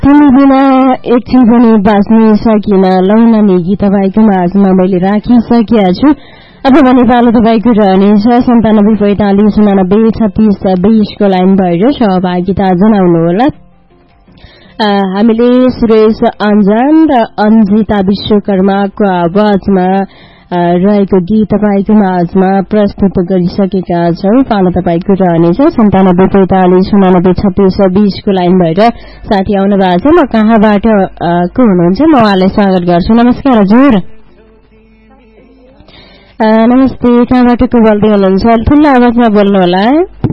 तिमी बिना एकछिन पनि बाँच्न सकिन लौनानी गीत तपाईँको माझमा मैले राखिसकेका छु। अब भने पालो तपाईँको रहनेछ 9745893620 को लाइन भएर सहभागिता जनाउनुहोला। हामीले सुरेश अन्जान र अन्जिता विश्वकर्माको आवाजमा रहेको गीत तपाईँको माझमा प्रस्तुत गरिसकेका छौं। पालो तपाईँको रहनेछ 9745893620 को लाइन भएर साथी आउनु भएको छ। म कहाँबाट को हुनुहुन्छ म उहाँलाई स्वागत गर्छु। नमस्कार हजुर। नमस्ते, कहाँबाट को बोल्दै हुनुहुन्छ? ठुलो आवाजमा बोल्नु होला।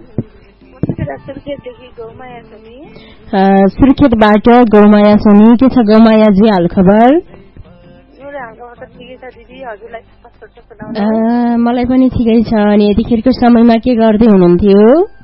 सुर्खेतबाट गौमाया सोनी। के छ गौमायाजी हाल खबर? मलाई पनि ठिकै छ। अनि यतिखेरको समयमा के गर्दै हुनुहुन्थ्यो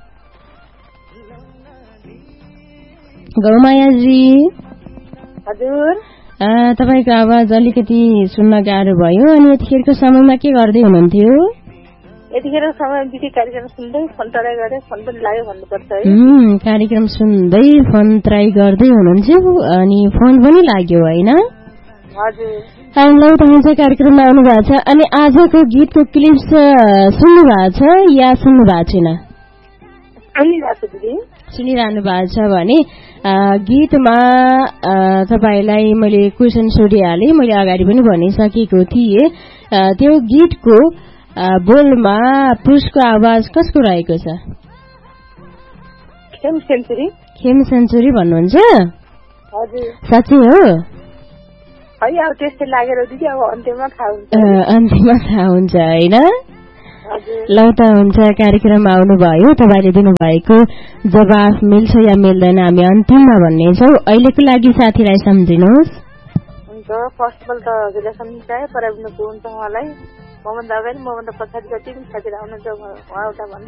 गौमायाजी? हजुर, तपाईँको आवाज अलिकति सुन्न गाह्रो भयो। अनि यतिखेरको समयमा के गर्दै हुनुहुन्थ्यो? यतिखेर समय बिति कार्यक्रम सुन्दै फोन ट्राई गर्दै फोन पनि लाग्यो भन्नुपर्छ है। कार्यक्रम सुन्दै फोन ट्राई गर्दै हुनुहुन्छ अनि फोन पनि लाग्यो हैन? हजुर। हामीलाई तपाईँ चाहिँ कार्यक्रममा आउनु भएको छ। अनि आजको गीतको क्लिप्स सुन्नु भएको छ या सुन्नु भएको छैन? सुनिरहनु भएको छ भने गीतमा तपाईलाई मैले क्वेसन सोधिहालेँ। मैले अगाडि पनि भनिसकेको थिएँ। त्यो गीतको बोलमा पुरुषको आवाज कसको रहेको छ? खेम सेन्चुरी। खेम सेन्चुरी भन्नुहुन्छ? हजुर। साँच्चै हो? है, अब त्यस्तै लागेर दिदी अब अन्त्यमा थाहा हुन्छ। अन्त्यमा थाहा हुन्छ हैन? हजुर। ल त हुन्छ, कार्यक्रममा आउनुभयो। तपाईँले दिनुभएको जवाफ मिल्छ या मिल्दैन हामी अन्तिममा भन्नेछौँ। अहिलेको लागि साथीलाई सम्झिनुहोस्। हुन्छ। फर्स्ट अफ अल त हजुरलाई सम्झाए पराउनुको हुन्छ उहाँलाई। मभन्दा अगाडि मभन्दा पछाडि जति पनि साथीहरू आउनुहुन्छ उहाँ एउटा भन्दै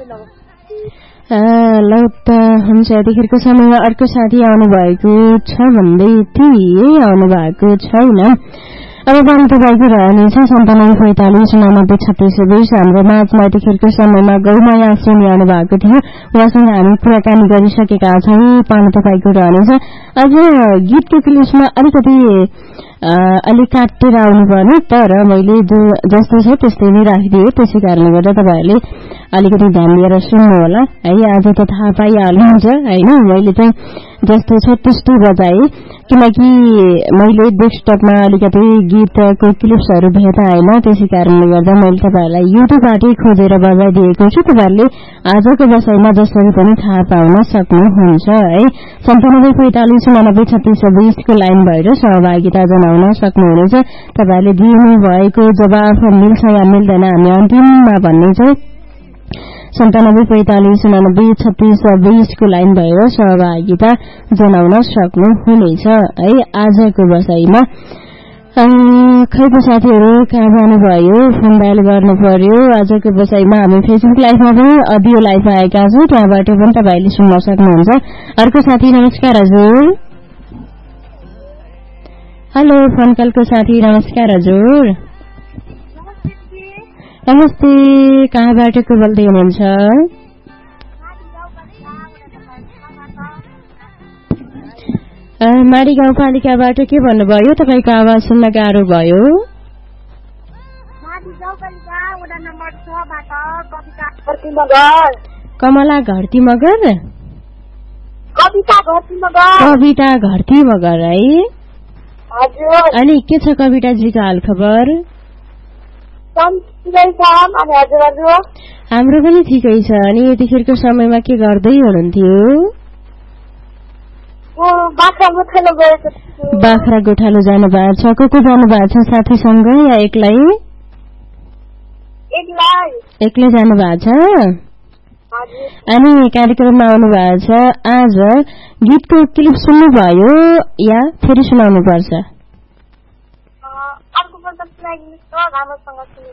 ल त हुन्छ। यतिखेरको समयमा अर्को साथी आउनु भएको छ भन्दै थिए, आउनु भएको छैन। अब पनि तपाईँको रहनेछ 9745893620। हाम्रो माझमा यतिखेरको समयमा गौमाया सोनी आउनु भएको थियो। उहाँसँग हामी कुराकानी गरिसकेका छौँ। पालो तपाईँको रहनेछ। आज गीतको क्लिप्समा अलिकति अलिक काटेर आउनुपर्ने, तर मैले जस्तो छ त्यस्तै नै राखिदिएँ। त्यसै कारणले गर्दा तपाईँहरूले अलिकति ध्यान दिएर सुन्नु होला है। आज त थाहा पाइहाल्नुहुन्छ होइन, मैले चाहिँ जस्तो छ त्यस्तो बजाएँ, किनकि मैले डेस्कटपमा अलिकति गीतको क्लिप्सहरू भेटाएन। त्यसै कारणले गर्दा मैले तपाईँहरूलाई युट्युबबाटै खोजेर बजाइदिएको छु। तपाईँहरूले आजको बसाइमा जसरी पनि थाहा पाउन सक्नुहुन्छ है। 9745893620 को लाइन भएर सहभागिता जनाउन सक्नुहुनेछ। तपाईँहरूले दिनु भएको जवाफ मिल्छ या मिल्दैन हामी अन्तिममा भन्नेछौँ। 9745893620 को लाइन भएर सहभागिता जनाउन सक्नुहुनेछ है। आजको बसाइमा खै त साथीहरू कहाँ जानुभयो? फोन डायल गर्नु पर्यो। आजको बसाइमा हामी फेसबुक लाइभमा पनि अडियो लाइभ आएका छौँ, त्यहाँबाट पनि तपाईँले सुन्न सक्नुहुन्छ। अर्को साथी नमस्कार हजुर। हेलो, फोन कलको साथी नमस्कार हजुर। नमस्ते, कहाँबाट को बोल्दै हुनुहुन्छ? माडी गाउँपालिकाबाट के भन्नुभयो? तपाईँको आवाज सुन्न गाह्रो भयो। कमला घरती मगर? कविता घरती मगर है। अनि के छ कविताजीको हाल खबर? हाम्रो पनि ठिकै छ। अनि यतिखेरको समयमा के गर्दै हुनुहुन्थ्यो? बाख्रा गोठालो जानु भएको छ। को जानु भएको छ? साथीसँग या एक्लै? एक्लै जानु भएको छ। अनि कार्यक्रममा आउनु भएको छ। आज गीतको क्लिप सुन्नुभयो या फेरि सुनाउनु पर्छ?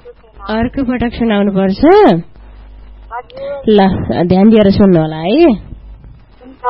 अर्को पटक सुनाउनु पर्छ। ल ध्यान दिएर सुन्नु होला है।